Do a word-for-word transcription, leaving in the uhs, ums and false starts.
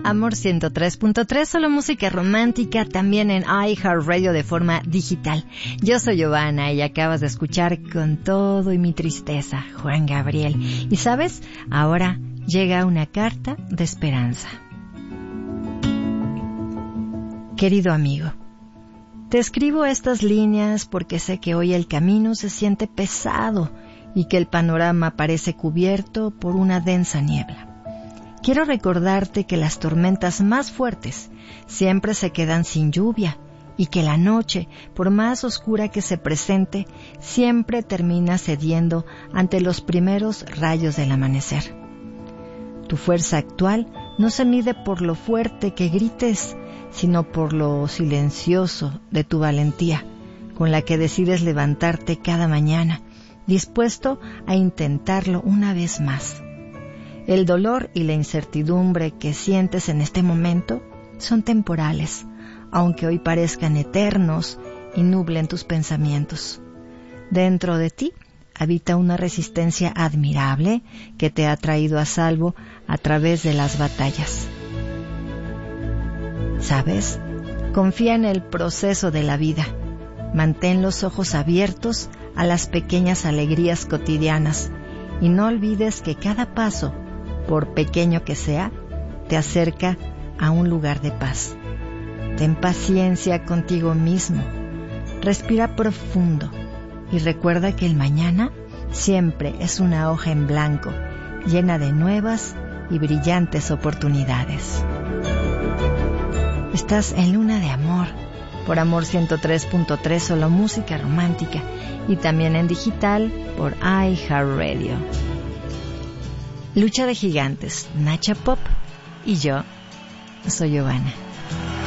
Amor ciento tres punto tres, solo música romántica, también en iHeartRadio de forma digital. Yo soy Giovanna y acabas de escuchar Con todo y mi tristeza, Juan Gabriel. Y sabes, ahora llega una carta de esperanza. Querido amigo, te escribo estas líneas porque sé que hoy el camino se siente pesado y que el panorama parece cubierto por una densa niebla. Quiero recordarte que las tormentas más fuertes siempre se quedan sin lluvia y que la noche, por más oscura que se presente, siempre termina cediendo ante los primeros rayos del amanecer. Tu fuerza actual no se mide por lo fuerte que grites, sino por lo silencioso de tu valentía, con la que decides levantarte cada mañana, dispuesto a intentarlo una vez más. El dolor y la incertidumbre que sientes en este momento son temporales, aunque hoy parezcan eternos y nublen tus pensamientos. Dentro de ti habita una resistencia admirable que te ha traído a salvo a través de las batallas. ¿Sabes? Confía en el proceso de la vida. Mantén los ojos abiertos a las pequeñas alegrías cotidianas y no olvides que cada paso, por pequeño que sea, te acerca a un lugar de paz. Ten paciencia contigo mismo. Respira profundo y recuerda que el mañana siempre es una hoja en blanco, llena de nuevas y brillantes oportunidades. Estás en Luna de Amor, por Amor ciento tres punto tres, solo música romántica, y también en digital por iHeartRadio. Lucha de gigantes, Nacha Pop, y yo soy Giovanna.